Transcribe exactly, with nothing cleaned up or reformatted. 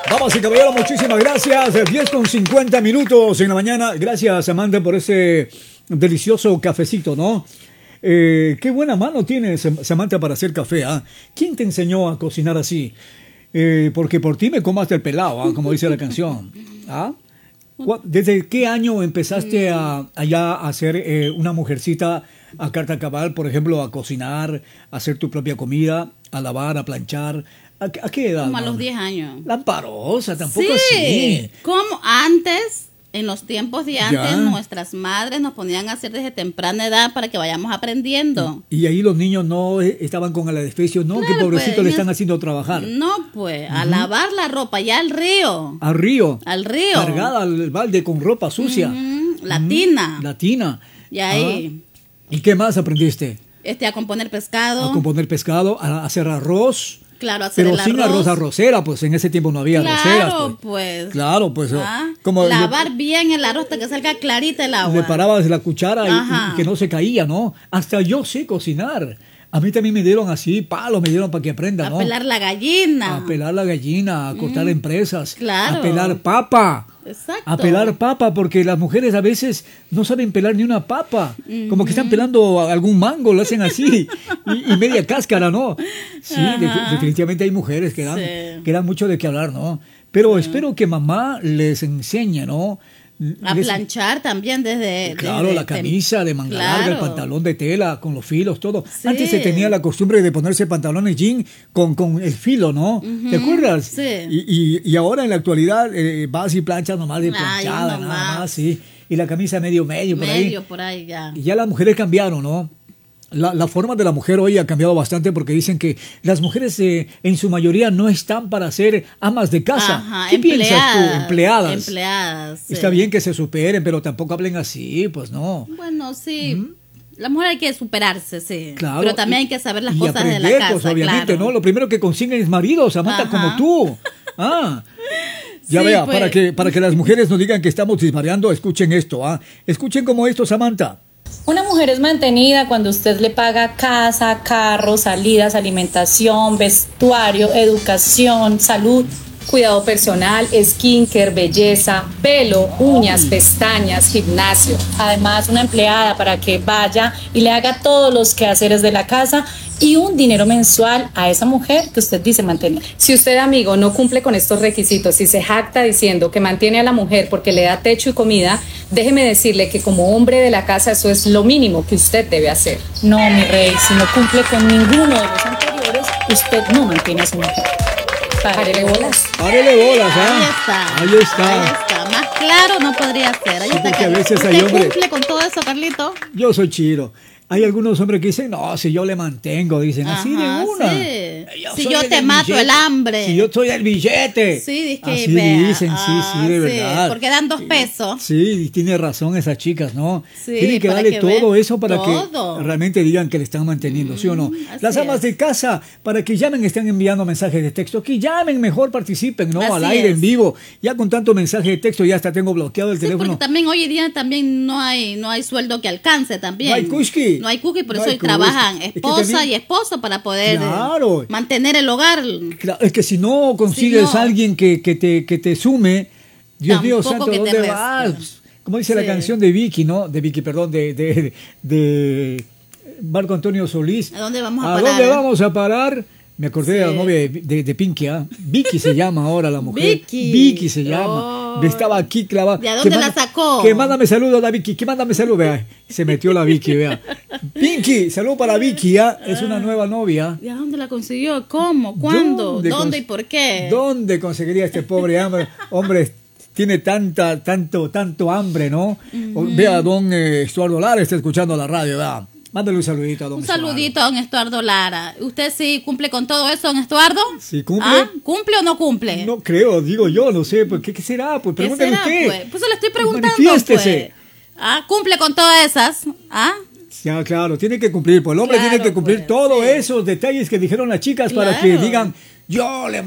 Vamos y caballero, muchísimas gracias. diez con cincuenta minutos en la mañana. Gracias, Samantha, por ese delicioso cafecito, ¿no? Eh, qué buena mano tienes, Samantha, para hacer café, ¿ah? ¿Quién te enseñó a cocinar así? Eh, porque por ti me comaste el pelado, ¿ah? Como dice la canción. ¿Ah? ¿Desde qué año empezaste a, allá a ser eh, una mujercita a carta cabal, por ejemplo, a cocinar, a hacer tu propia comida, a lavar, a planchar? ¿A, a qué edad? Como a los diez años. Lamparosa, tampoco sí, así. Como antes, en los tiempos de antes, Ya. nuestras madres nos ponían a hacer desde temprana edad para que vayamos aprendiendo. Y ahí los niños no eh, estaban con el desprecio, no, Claro, que pobrecito pues, le es- están haciendo trabajar. No, pues, a lavar la ropa, ya al río. Al río. Al río. Cargada al balde con ropa sucia. Ujú, la tina. La tina. Y ahí, Ah. ¿Y qué más aprendiste? este, a componer pescado. A componer pescado, a hacer arroz. Claro, hacer Pero el sin arroz arrocera, pues en ese tiempo no había arroceras. Claro, Pues. pues. Claro, pues. Ah, Como le- lavar bien el arroz hasta que salga clarita el agua. Le parabas la cuchara y- y, Ajá. que no se caía, ¿no? Hasta yo sé cocinar. A mí también me dieron así, palos me dieron para que aprenda, A ¿no? pelar la gallina. A pelar la gallina, a cortar empresas, claro. a pelar papa. Exacto. A pelar papa, porque las mujeres a veces no saben pelar ni una papa. Como que están pelando algún mango, lo hacen así. y, y media cáscara, ¿no? Sí, de- Ajá. definitivamente hay mujeres que dan, Sí. que dan mucho de qué hablar, ¿no? Pero espero que mamá les enseñe, ¿no? A Les- planchar también desde... Claro, desde la camisa de manga larga, el Claro. pantalón de tela, con los filos, todo. Sí. Antes se tenía la costumbre de ponerse pantalones jean con, con el filo, ¿no? ¿Te acuerdas? Sí. Y, y, y ahora en la actualidad eh, vas y planchas nomás de Ay, planchada, nada nomás. más, sí. Y la camisa medio, medio, por Medio ahí. por ahí ya. Y ya las mujeres cambiaron, ¿no? La, la forma de la mujer hoy ha cambiado bastante porque dicen que las mujeres eh, en su mayoría no están para ser amas de casa. Ajá, ¿Qué piensas tú? Empleadas. Empleadas. sí. Está bien que se superen, pero tampoco hablen así, pues no. Bueno, sí. La mujer hay que superarse, sí. Claro. Pero también y- hay que saber las y cosas de la aprender, casa, pues, obviamente, claro. ¿no? Lo primero que consiguen es marido, Samantha, Ajá. como tú. Ah. Ya Sí, vea, pues. para que para que las mujeres no digan que estamos disvariando, escuchen esto, ¿ah? Escuchen como esto, Samantha. Una mujer es mantenida cuando usted le paga casa, carro, salidas, alimentación, vestuario, educación, salud, cuidado personal, skincare, belleza, pelo, uñas, pestañas, gimnasio. Además, una empleada para que vaya y le haga todos los quehaceres de la casa y un dinero mensual a esa mujer que usted dice mantener. Si usted, amigo, no cumple con estos requisitos y se jacta diciendo que mantiene a la mujer porque le da techo y comida, déjeme decirle que como hombre de la casa eso es lo mínimo que usted debe hacer. No, mi rey, si no cumple con ninguno de los anteriores, usted no mantiene a su mujer. Párele bolas. Párele bolas, ¿ah? Ahí está. Ahí está. Ahí está. Más claro no podría ser. Ahí Sí, está. porque a que- veces ¿Usted hay hombres- cumple con todo eso, Carlito? Yo soy chiro. Hay algunos hombres que dicen, no, si yo le mantengo, dicen así Ajá, de una. sí. Eh, Si soy yo el te del mato el hambre. Si yo soy el billete. Sí, dice que así vea. dicen, sí, Ah, sí, de verdad. Porque dan dos pesos. Sí, y tiene razón esas chicas, ¿no? Sí, Tienen que para darle que todo vean eso para todo. que realmente digan que le están manteniendo, ¿sí o no? así Las amas es. de casa, para que llamen, están enviando mensajes de texto. Que llamen, mejor participen, ¿no? Así Al aire, es. en vivo. Ya con tanto mensaje de texto, ya hasta tengo bloqueado el Sí, teléfono. porque también hoy en día también no hay no hay sueldo que alcance también. No hay kushki. No hay kushki, por No eso hay hoy trabajan kushki. Es que esposa también- y esposo para poder eh, Claro. mantener el hogar. Claro, es que si no consigues no. a alguien que, que, te, que te sume, Dios mío Tampoco santo, que te ¿dónde reste. vas? Como dice la Sí. canción de Vicky, ¿no? De Vicky, perdón, de, de, de Marco Antonio Solís. ¿A dónde vamos a ¿A parar? dónde vamos a parar? Me acordé de la Sí. novia de, de, de Pinky, ¿ah? Vicky se llama ahora la mujer. Vicky. Vicky se llama. Oh. Estaba aquí clavada. ¿De a dónde Que la manda- sacó? Que mándame saludos a la Vicky, que mándame saludos, vea. Se metió la Vicky, vea. Pinky, saludo para Vicky, ¿ah? Es una nueva novia. ¿Y a dónde la consiguió? ¿Cómo? ¿Cuándo? ¿Dónde, cons- y por qué? ¿Dónde conseguiría este pobre hambre? Hombre, tiene tanta, tanto, tanto hambre, ¿no? O- Vea, don eh, Estuardo Lara está escuchando la radio, vea. Mándale un saludito a don Un Estuardo. saludito a don Estuardo Lara. ¿Usted sí cumple con todo eso, don Estuardo? Sí, cumple. ¿Ah? ¿Cumple o no cumple? No creo, digo yo, no sé, pues, ¿qué, qué será? Pues ¿Qué pregúntale será, usted. pues? Pues se le estoy preguntando, Manifiéstese. pues. ¿Ah? ¿Cumple con todas esas? ¿Ah? Ya, claro, tiene que cumplir, pues el hombre Claro, tiene que cumplir pues, todos sí. esos detalles que dijeron las chicas para que Claro. digan, yo le